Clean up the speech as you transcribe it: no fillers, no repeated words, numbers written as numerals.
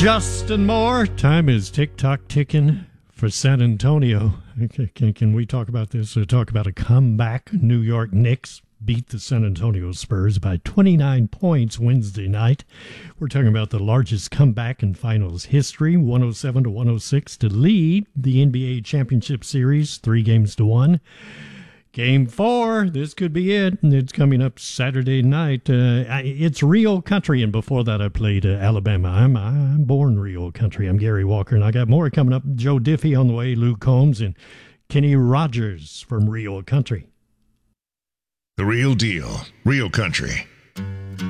Justin Moore. Time is tick-tock ticking for San Antonio. Can we talk about this? Talk about a comeback. New York Knicks beat the San Antonio Spurs by 29 points Wednesday night. We're talking about the largest comeback in finals history, 107-106 to lead the NBA Championship Series 3-1. Game 4, this could be it. It's coming up Saturday night. It's Real Country, and before that I played Alabama. I'm born Real Country. I'm Gary Walker, and I got more coming up. Joe Diffie on the way, Luke Combs, and Kenny Rogers from Real Country. The Real Deal, Real Country.